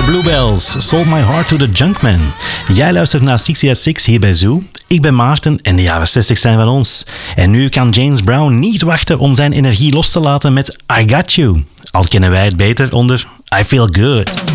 The Bluebells, Sold My Heart to the Junkman. Jij luistert naar 60 at 6 hier bij Zoo. Ik ben Maarten en de jaren 60 zijn van ons. En nu kan James Brown niet wachten om zijn energie los te laten met I Got You. Al kennen wij het beter onder I Feel Good.